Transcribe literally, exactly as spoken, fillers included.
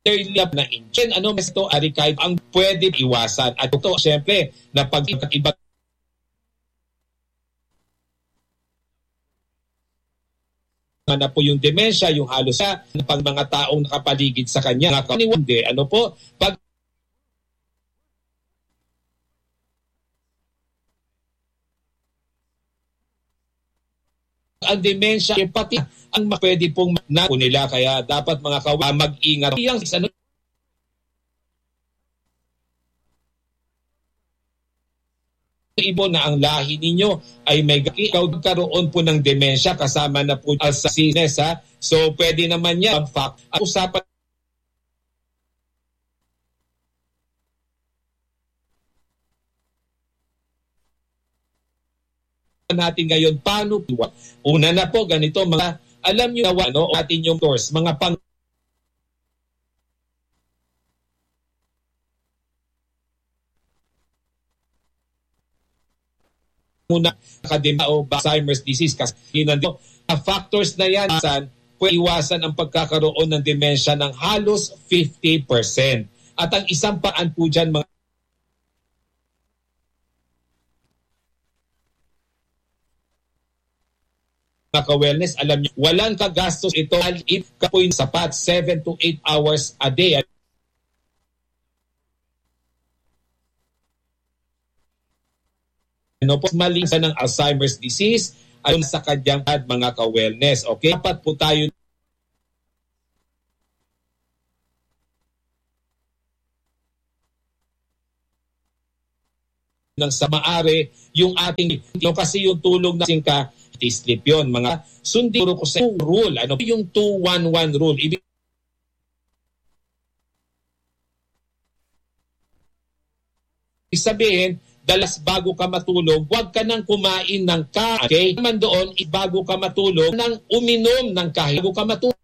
lab na engine. Ano mas ito, ari kahit ang pwede iwasan. At ito, syempre, na pag-iba na po yung demensya, yung halos sa pag mga taong nakapaligid sa kanya. Nakakaniwande, ano po, pag ang demensya, eh, pati ang pwede pong na nila. Kaya dapat mga kawa mag-ingat. Yung ano, ibo na ang lahi ninyo ay may karoon po ng demensya kasama na po sa sickness, ha? So pwede naman yan. Fact, ang usapan natin ngayon, paano po? Una na po, ganito, mga, alam nyo na ano, natin yung course, mga pang muna akademya o Alzheimer's disease kasi nandito, factors na yan san, pwede iwasan ang pagkakaroon ng demensya ng halos fifty percent. At ang isang paan po dyan, mga ka-wellness, alam nyo, walang kagastos ito. If ka po yung sapat, seven to eight hours a day. Ano po, malinsan ng Alzheimer's disease ayon sa kanyang mga ka-wellness. Okay? Dapat po tayo ng sa maari yung ating yung kasi yung tulog na singka sleep yun. Mga sundin ko sa rule. Ano yung two one one rule? Ibig sabihin, dalas bago ka matulog, huwag ka nang kumain ng kain. Okay? Naman doon, bago ka matulog, nang uminom ng kahit bago ka matulog.